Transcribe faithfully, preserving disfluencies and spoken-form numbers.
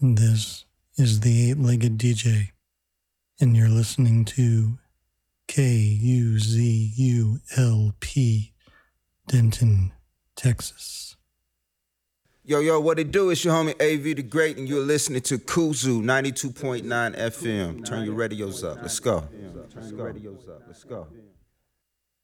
This is the Eight-Legged D J, and you're listening to K U Z U L P, Denton, Texas. Yo, yo, what it do? It's your homie A V the Great, and you're listening to Kuzu ninety-two point nine F M. Turn your radios up. Let's go. Turn your radios up. Let's go.